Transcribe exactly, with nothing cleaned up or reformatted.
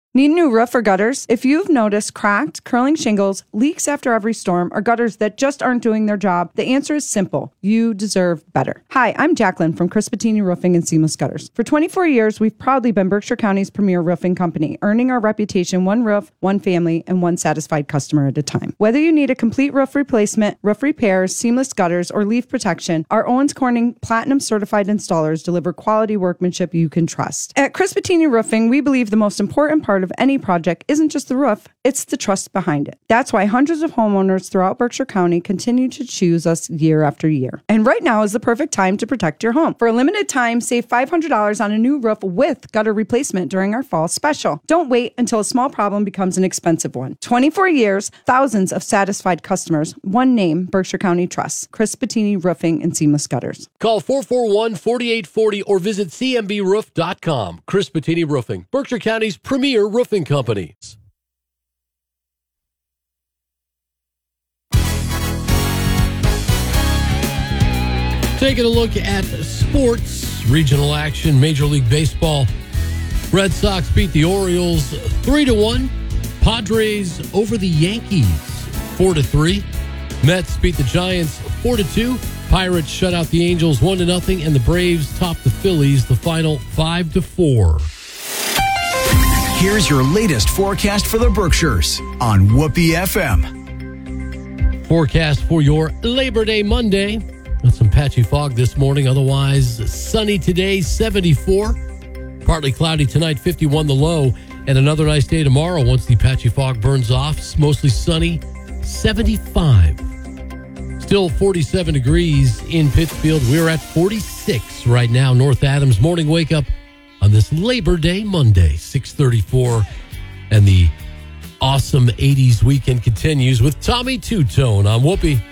Need a new roof or gutters? If you've noticed cracked, curling shingles, leaks after every storm, or gutters that just aren't doing their job, the answer is simple. You deserve better. Hi, I'm Jacqueline from Chris Bettini Roofing and Seamless Gutters. For twenty-four years, we've proudly been Berkshire County's premier roofing company, earning our reputation one roof, one family, and one satisfied customer at a time. Whether you need a complete roof replacement, roof repairs, seamless gutters, or leaf protection, our Owens Corning Platinum certified installers deliver quality workmanship you can trust. At Chris Bettini Roofing, we believe the most important part of any project isn't just the roof, it's the trust behind it. That's why hundreds of homeowners throughout Berkshire County continue to choose us year after year. And right now is the perfect time to protect your home. For a limited time, save five hundred dollars on a new roof with gutter replacement during our fall special. Don't wait until a small problem becomes an expensive one. twenty-four years, thousands of satisfied customers, one name, Berkshire County trusts. Chris Bettini Roofing and Seamless Gutters. Call four four one, four eight four zero or visit c m b roof dot com. Chris Bettini Roofing, Berkshire County's premier roofing company. Taking a look at sports, regional action, Major League Baseball. Red Sox beat the Orioles three to one. Padres over the Yankees four to three. Mets beat the Giants four to two. Pirates shut out the Angels one to nothing, and the Braves topped the Phillies the final five to four. Here's your latest forecast for the Berkshires on Whoopee F M. Forecast for your Labor Day Monday. With some patchy fog this morning, otherwise sunny today, seventy-four. Partly cloudy tonight, fifty-one the low. And another nice day tomorrow once the patchy fog burns off. It's mostly sunny, seventy-five. Still forty-seven degrees in Pittsfield. We're at forty-six right now. North Adams morning wake up on this Labor Day Monday, six thirty-four. And the awesome eighties weekend continues with Tommy Two-Tone on Whoopee.